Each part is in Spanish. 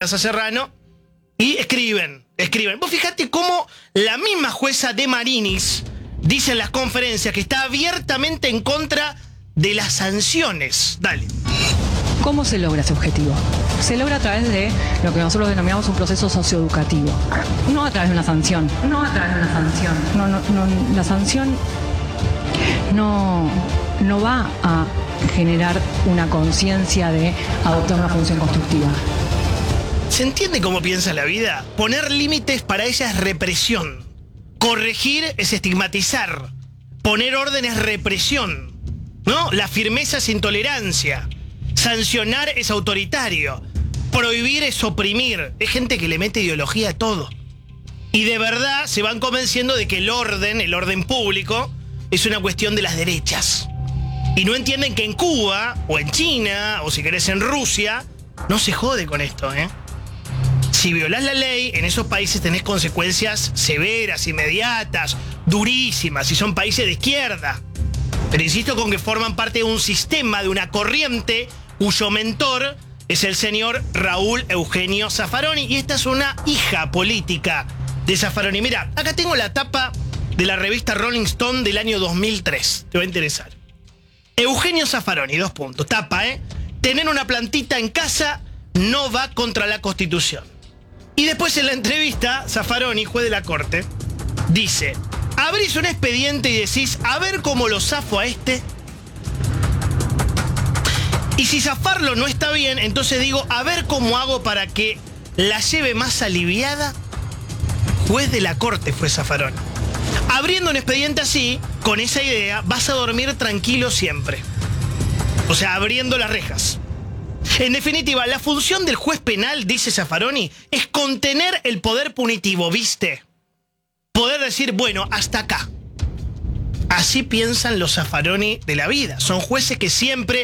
Casa Serrano, y escriben. Vos fijate cómo la misma jueza de Marinis dice en las conferencias que está abiertamente en contra de las sanciones. Dale. ¿Cómo se logra ese objetivo? Se logra a través de lo que nosotros denominamos un proceso socioeducativo. No a través de una sanción. La sanción no va a generar una conciencia de adoptar una función constructiva. ¿Se entiende cómo piensa la vida? Poner límites para ella es represión. Corregir es estigmatizar. Poner orden es represión. ¿No? La firmeza es intolerancia. Sancionar es autoritario. Prohibir es oprimir. Es gente que le mete ideología a todo. Y de verdad se van convenciendo de que el orden público, es una cuestión de las derechas. Y no entienden que en Cuba, o en China, o si querés en Rusia, no se jode con esto, ¿eh? Si violás la ley, en esos países tenés consecuencias severas, inmediatas, durísimas, y son países de izquierda. Pero insisto con que forman parte de un sistema, de una corriente, cuyo mentor es el señor Raúl Eugenio Zaffaroni, y esta es una hija política de Zaffaroni. Mira, acá tengo la tapa de la revista Rolling Stone del año 2003. Te va a interesar. Eugenio Zaffaroni, 2 puntos. Tapa, tener una plantita en casa no va contra la Constitución. Y después en la entrevista, Zaffaroni, juez de la corte, dice: abrís un expediente y decís, a ver cómo lo zafo a este. Y si zafarlo no está bien, entonces digo, a ver cómo hago para que la lleve más aliviada. Juez de la corte fue Zaffaroni. Abriendo un expediente así, con esa idea, vas a dormir tranquilo siempre. O sea, abriendo las rejas. En definitiva, la función del juez penal, dice Zaffaroni, es contener el poder punitivo, ¿viste? Poder decir, bueno, hasta acá. Así piensan los Zaffaroni de la vida. Son jueces que siempre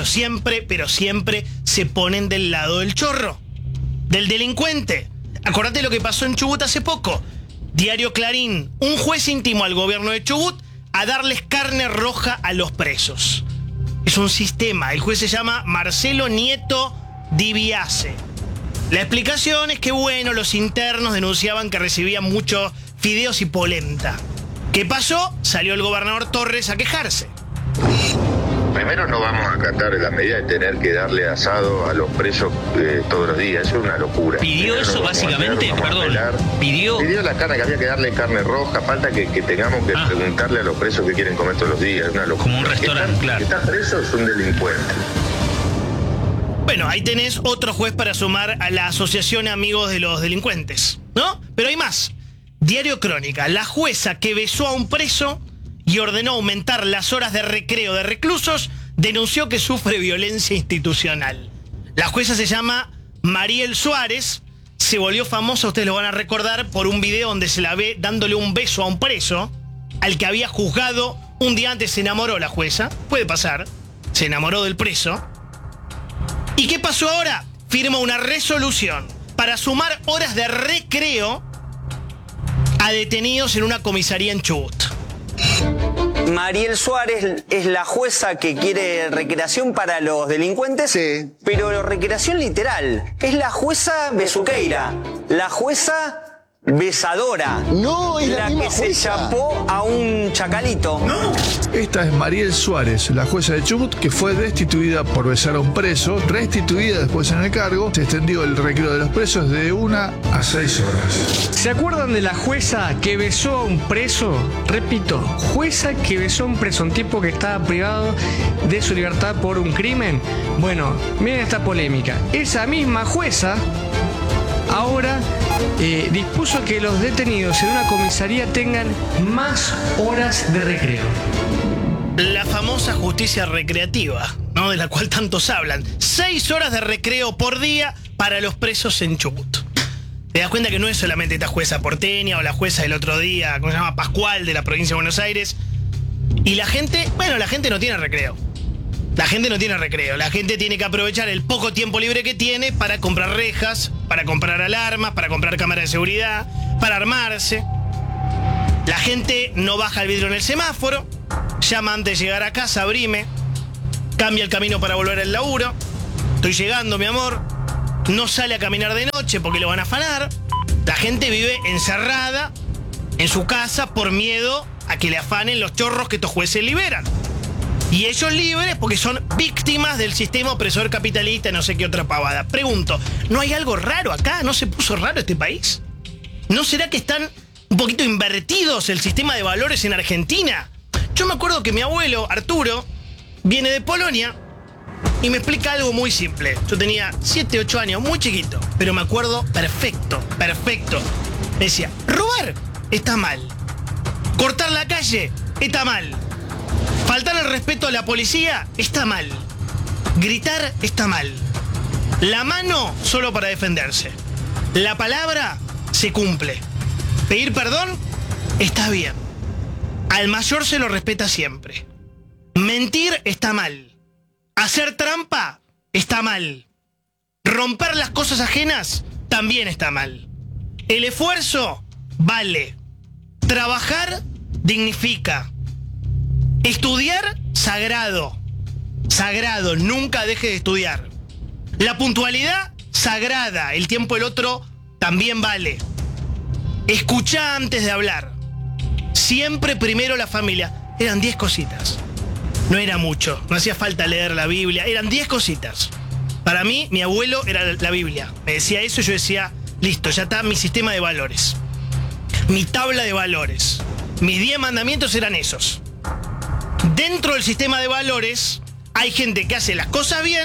se ponen del lado del chorro, del delincuente. Acordate lo que pasó en Chubut hace poco. Diario Clarín, un juez intimó al gobierno de Chubut a darles carne roja a los presos. Es un sistema. El juez se llama Marcelo Nieto Dibiase. La explicación es que, bueno, los internos denunciaban que recibían muchos fideos y polenta. ¿Qué pasó? Salió el gobernador Torres a quejarse. Primero, no vamos a acatar la medida de tener que darle asado a los presos todos los días. Eso es una locura. ¿Pidió Primero eso básicamente? Perdón. ¿Pidió la carne, que había que darle carne roja. Falta que tengamos que preguntarle a los presos qué quieren comer todos los días. Es una locura. Como un restaurante, claro. Que está preso es un delincuente. Bueno, ahí tenés otro juez para sumar a la Asociación Amigos de los Delincuentes, ¿no? Pero hay más. Diario Crónica, la jueza que besó a un preso y ordenó aumentar las horas de recreo de reclusos, denunció que sufre violencia institucional. La jueza se llama Mariel Suárez, se volvió famosa, ustedes lo van a recordar, por un video donde se la ve dándole un beso a un preso, al que había juzgado un día antes. Se enamoró la jueza, puede pasar, se enamoró del preso. ¿Y qué pasó ahora? Firma una resolución para sumar horas de recreo a detenidos en una comisaría en Chubut. Mariel Suárez es la jueza que quiere recreación para los delincuentes, sí, pero recreación literal. Es la jueza besuqueira, la jueza besadora. No, es la misma que jueza. se chapó a un chacalito. No. Esta es Mariel Suárez, la jueza de Chubut, que fue destituida por besar a un preso, restituida después en el cargo. Se extendió el recreo de los presos de 1 a 6 horas. ¿Se acuerdan de la jueza que besó a un preso? Repito, jueza que besó a un preso, un tipo que estaba privado de su libertad por un crimen. Bueno, miren esta polémica. Esa misma jueza ahora dispuso que los detenidos en una comisaría tengan más horas de recreo. La famosa justicia recreativa, ¿no? De la cual tantos hablan. 6 horas de recreo por día para los presos en Chubut. Te das cuenta que no es solamente esta jueza porteña o la jueza del otro día, ¿cómo se llama? Pascual, de la provincia de Buenos Aires. Y la gente, bueno, la gente no tiene recreo. La gente no tiene recreo. La gente tiene que aprovechar el poco tiempo libre que tiene para comprar rejas, para comprar alarmas, para comprar cámaras de seguridad, para armarse. La gente no baja el vidrio en el semáforo, llama antes de llegar a casa, abrime, cambia el camino para volver al laburo. Estoy llegando, mi amor. no sale a caminar de noche porque lo van a afanar. La gente vive encerrada en su casa por miedo a que le afanen los chorros que estos jueces liberan. Y ellos libres porque son víctimas del sistema opresor capitalista, no sé qué otra pavada. Pregunto, ¿no hay algo raro acá? ¿No se puso raro este país? ¿No será que están un poquito invertidos el sistema de valores en Argentina? Yo me acuerdo que mi abuelo, Arturo, viene de Polonia y me explica algo muy simple. Yo tenía 7, 8 años, muy chiquito, pero me acuerdo perfecto. Me decía, robar está mal. Cortar la calle está mal. Faltar el respeto a la policía está mal. Gritar está mal. La mano solo para defenderse. La palabra se cumple. Pedir perdón está bien. Al mayor se lo respeta siempre. Mentir está mal. Hacer trampa está mal. Romper las cosas ajenas también está mal. El esfuerzo vale. Trabajar dignifica. Estudiar, sagrado. Sagrado, nunca deje de estudiar. La puntualidad, sagrada. El tiempo del otro también vale. Escuchá antes de hablar. Siempre primero la familia. Eran 10 cositas. No era mucho, no hacía falta leer la Biblia. Eran 10 cositas. Para mí, mi abuelo era la Biblia. Me decía eso y yo decía, listo, ya está mi sistema de valores. Mi tabla de valores. Mis 10 mandamientos eran esos. Dentro del sistema de valores hay gente que hace las cosas bien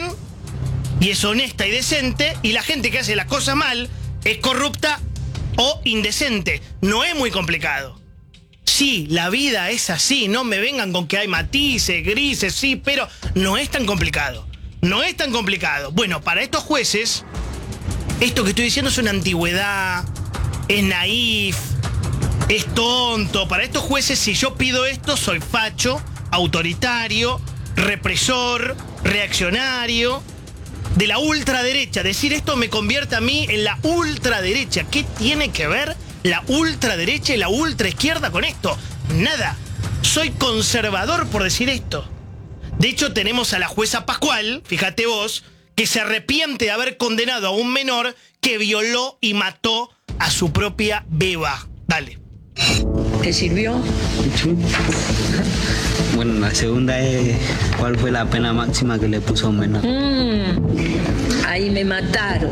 y es honesta y decente, y la gente que hace las cosas mal es corrupta o indecente. No es muy complicado. Sí, la vida es así, no me vengan con que hay matices, grises, sí, pero no es tan complicado. No es tan complicado. Bueno, para estos jueces, esto que estoy diciendo es una antigüedad, es naif, es tonto. Para estos jueces, si yo pido esto, soy facho, autoritario, represor, reaccionario, de la ultraderecha. Decir esto me convierte a mí en la ultraderecha. ¿Qué tiene que ver la ultraderecha y la ultraizquierda con esto? Nada. Soy conservador por decir esto. De hecho, tenemos a la jueza Pascual, fíjate vos, que se arrepiente de haber condenado a un menor que violó y mató a su propia beba. Dale. ¿Te sirvió? Bueno, la segunda es cuál fue la pena máxima que le puso a un menor. Ahí me mataron.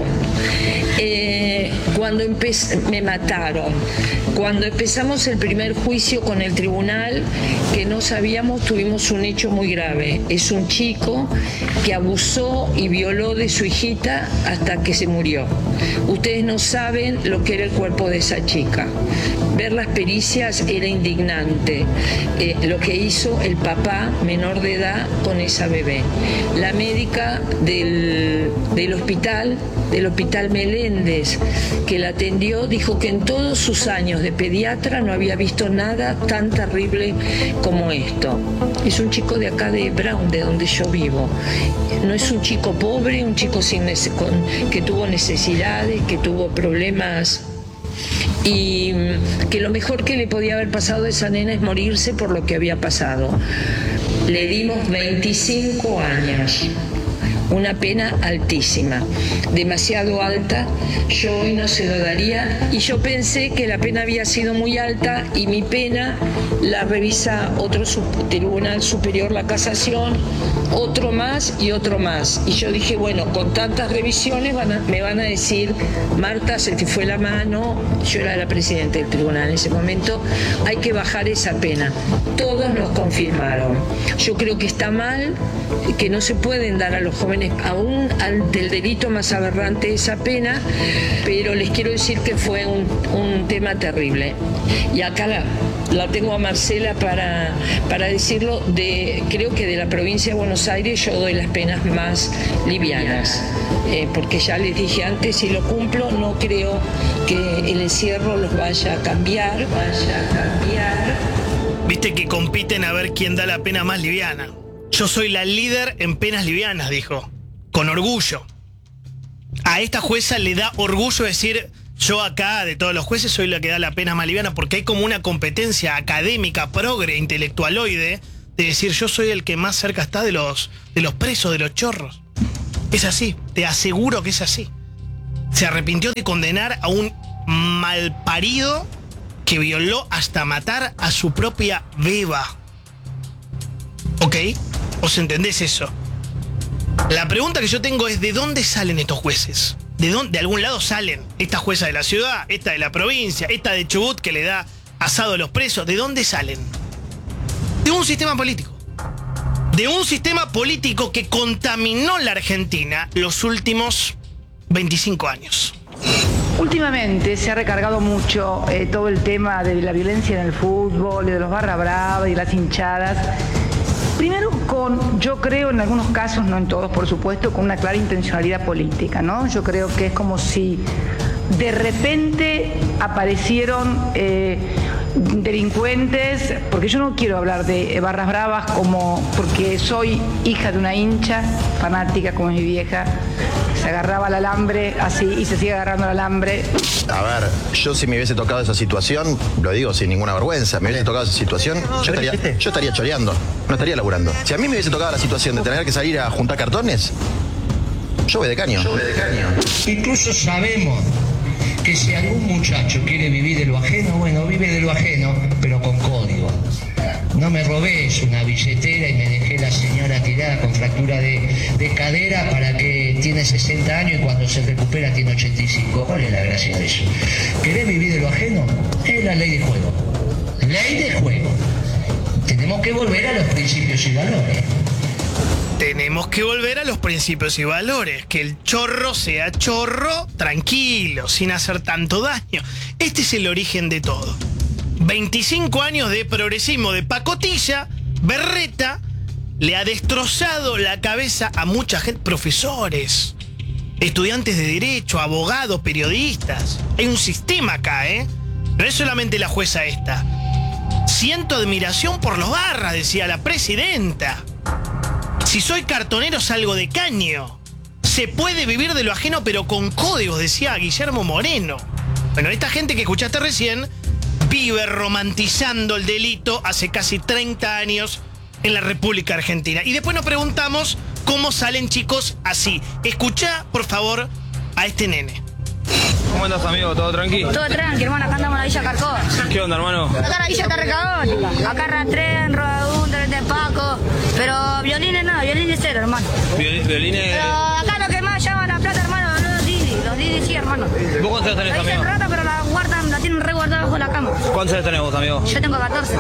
Me mataron. Cuando empezamos el primer juicio con el tribunal, que no sabíamos, tuvimos un hecho muy grave. Es un chico que abusó y violó de su hijita hasta que se murió. Ustedes no saben lo que era el cuerpo de esa chica. Ver las pericias era indignante. Lo que hizo el papá menor de edad con esa bebé. La médica del hospital Meléndez, que la atendió, dijo que en todos sus años de pediatra no había visto nada tan terrible como esto. Es un chico de acá de Brown, de donde yo vivo. No es un chico pobre, un chico que tuvo necesidades, que tuvo problemas, y que lo mejor que le podía haber pasado a esa nena es morirse por lo que había pasado. Le dimos 25 años. Una pena altísima, demasiado alta. Yo hoy no se lo daría, y yo pensé que la pena había sido muy alta, y mi pena la revisa otro tribunal superior, la casación, otro más y otro más. Y yo dije, bueno, con tantas revisiones me van a decir, Marta, se te fue la mano. Yo era la presidenta del tribunal en ese momento. Hay que bajar esa pena. Todos nos confirmaron. Yo creo que está mal, que no se pueden dar a los jóvenes aún ante el delito más aberrante esa pena, pero les quiero decir que fue un tema terrible. Y acá la tengo a Marcela para decirlo. Creo que de la provincia de Buenos Aires yo doy las penas más livianas, porque ya les dije antes, si lo cumplo, no creo que el encierro los vaya a cambiar. Viste que compiten a ver quién da la pena más liviana. Yo soy la líder en penas livianas, dijo, con orgullo. A esta jueza le da orgullo decir, yo acá, de todos los jueces, soy la que da la pena más liviana, porque hay como una competencia académica, progre, intelectualoide, de decir, yo soy el que más cerca está de los presos, de los chorros. Es así, te aseguro que es así. se arrepintió de condenar a un malparido que violó hasta matar a su propia beba. ¿Ok? ¿Os entendés eso? La pregunta que yo tengo es: ¿de dónde salen estos jueces? ¿De algún lado salen? Esta jueza de la ciudad, esta de la provincia, esta de Chubut que le da asado a los presos. ¿De dónde salen? De un sistema político. De un sistema político que contaminó la Argentina los últimos 25 años. Últimamente se ha recargado mucho todo el tema de la violencia en el fútbol, de los barra brava y las hinchadas. Primero yo creo en algunos casos, no en todos por supuesto, con una clara intencionalidad política, ¿no? Yo creo que es como si de repente aparecieron delincuentes, porque yo no quiero hablar de barras bravas porque soy hija de una hincha fanática como es mi vieja. Se agarraba al alambre así y se sigue agarrando al alambre. A ver, yo si me hubiese tocado esa situación, lo digo sin ninguna vergüenza, me hubiese tocado esa situación, yo estaría choreando, no estaría laburando. Si a mí me hubiese tocado la situación de tener que salir a juntar cartones, yo voy de caño. Incluso sabemos que si algún muchacho quiere vivir de lo ajeno, bueno, vive de lo ajeno, pero con código. No me robes una billetera y me dejé la señora tirada con fractura de cadera para que tiene 60 años y cuando se recupera tiene 85. ¿Cuál es la gracia de eso? ¿Querés vivir de lo ajeno? Es la ley de juego. Ley de juego. Tenemos que volver a los principios y valores. Tenemos que volver a los principios y valores. Que el chorro sea chorro, tranquilo, sin hacer tanto daño. Este es el origen de todo. 25 años de progresismo de pacotilla. Berreta le ha destrozado la cabeza a mucha gente, profesores, estudiantes de derecho, abogados, periodistas. Hay un sistema acá, ¿eh? No es solamente la jueza esta. Siento admiración por los barras, decía la presidenta. Si soy cartonero salgo de caño. Se puede vivir de lo ajeno pero con códigos, decía Guillermo Moreno. Bueno, esta gente que escuchaste recién vive romantizando el delito hace casi 30 años en la República Argentina. Y después nos preguntamos cómo salen chicos así. Escuchá, por favor, a este nene. ¿Cómo andas, amigo? ¿Todo tranqui? Todo tranqui, hermano. Acá andamos en la Villa Carcó. ¿Qué onda, hermano? Acá la Villa está recaótica. Acá Ratrén, Rodadún, Tren de Paco. Pero violines no, violines cero, hermano. ¿Violines? Pero acá lo que más llama la plata, hermano, los Didi sí, hermano. ¿Vos cuántos años tenés, amigo? Rata, pero la guardan, la tienen resguardada bajo la cama. ¿Cuántos años tenés vos, amigo? Yo tengo 14.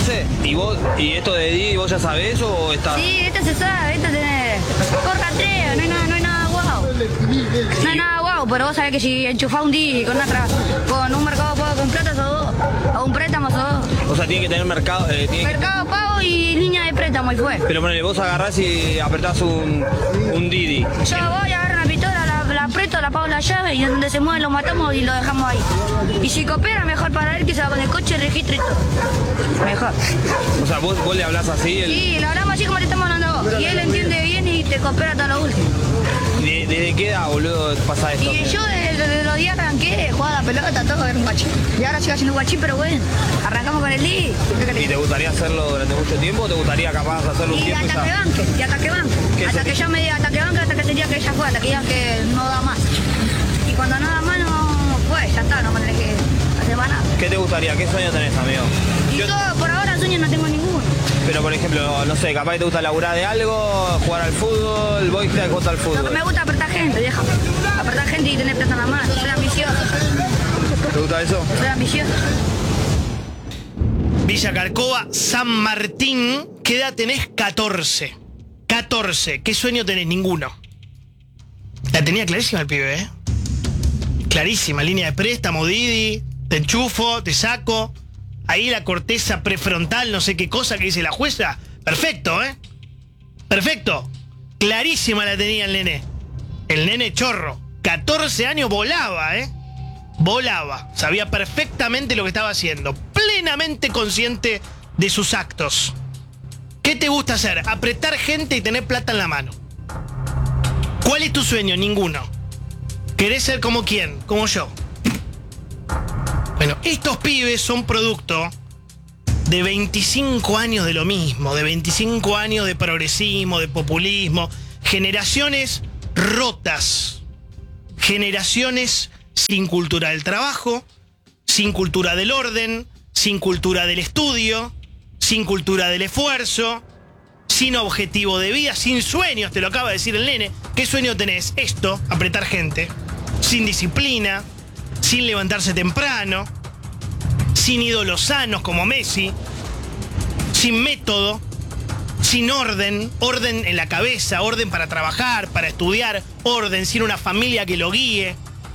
¿14? ¿Y esto de Didi vos ya sabés o estás...? Sí, este se sabe, este tiene... Por rastreo, no hay nada guau. No hay nada guau, pero vos sabés que si enchufás un Didi con un mercado pago con plata sos dos, o un préstamo sos dos. O sea, tiene que tener mercado... Mercado pago y línea de préstamo y fue. Pero ponele, vos agarrás y apretás un Didi. Yo voy a agarrar una pistola, la aprieto, la pago la llave y donde se mueve lo matamos y lo dejamos ahí. Y si coopera, mejor para él que se va con el coche, el registro y todo. Mejor. O sea, vos le hablás así... Sí, le hablamos así como le estamos hablando vos. Y él entiende bien y te coopera hasta lo último. ¿Desde qué edad, boludo, pasa esto? Y yo desde los días arranqué, jugaba la pelota, todo era un guachín. Y ahora sigo haciendo guachín, pero bueno, arrancamos con el Lee. ¿Y te gustaría hacerlo durante mucho tiempo o te gustaría capaz hacerlo un tiempo? Hasta que banque. Hasta que yo me diga, hasta que banque, hasta que te diga que ella fue, hasta que diga que no da más. Y cuando no da más, no fue, ya está, no me tenés que hacer más nada. ¿Qué te gustaría? ¿Qué sueño tenés, amigo? Y yo por ahora sueño no tengo ninguno. Pero por ejemplo, no sé, capaz que te gusta laburar de algo, jugar al fútbol, vos te gusta al fútbol. Lo que me gusta es apretar gente, vieja. Apretar gente y tener plata en la mano, soy ambicioso. ¿Te gusta eso? Soy ambicioso. Villa Carcova, San Martín, ¿qué edad tenés? 14. 14. ¿Qué sueño tenés? Ninguno. La tenía clarísima el pibe, ¿eh? Clarísima, línea de préstamo, Didi, te enchufo, te saco. Ahí la corteza prefrontal, no sé qué cosa que dice la jueza. Perfecto, ¿eh? Perfecto. Clarísima la tenía el nene. El nene chorro. 14 años volaba, ¿eh? Volaba. Sabía perfectamente lo que estaba haciendo. Plenamente consciente de sus actos. ¿Qué te gusta hacer? Apretar gente y tener plata en la mano. ¿Cuál es tu sueño? Ninguno. ¿Querés ser como quién? Como yo. Bueno, estos pibes son producto de 25 años de lo mismo, de 25 años de progresismo, de populismo, generaciones rotas, generaciones sin cultura del trabajo, sin cultura del orden, sin cultura del estudio, sin cultura del esfuerzo, sin objetivo de vida, sin sueños, te lo acaba de decir el nene. ¿Qué sueño tenés? Esto, apretar gente, sin disciplina, sin levantarse temprano, sin ídolos sanos como Messi, sin método, sin orden, orden en la cabeza, orden para trabajar, para estudiar, orden, sin una familia que lo guíe,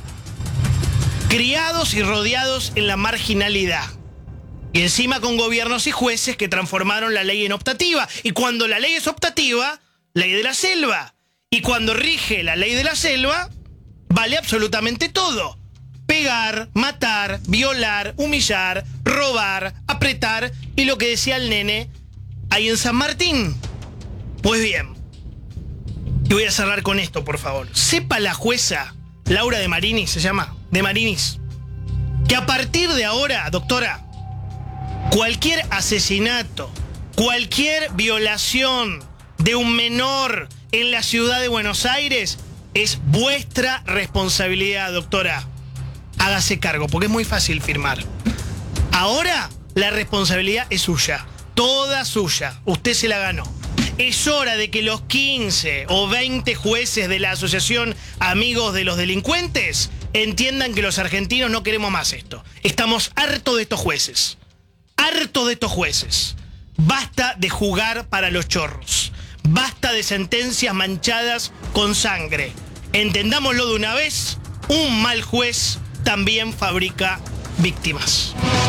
criados y rodeados en la marginalidad. Y encima con gobiernos y jueces que transformaron la ley en optativa. Y cuando la ley es optativa, ley de la selva. Y cuando rige la ley de la selva, vale absolutamente todo. Pegar, matar, violar, humillar, robar, apretar y lo que decía el nene ahí en San Martín. Pues bien, y voy a cerrar con esto, por favor. Sepa la jueza Laura de Marinis, se llama, de Marinis, que a partir de ahora, doctora, cualquier asesinato, cualquier violación de un menor en la ciudad de Buenos Aires es vuestra responsabilidad, doctora. Hágase cargo, porque es muy fácil firmar. Ahora la responsabilidad es suya, toda suya. Usted se la ganó. Es hora de que los 15 o 20 jueces de la Asociación Amigos de los Delincuentes entiendan que los argentinos no queremos más esto. Estamos hartos de estos jueces. Hartos de estos jueces. Basta de jugar para los chorros. Basta de sentencias manchadas con sangre. Entendámoslo de una vez, un mal juez también fabrica víctimas.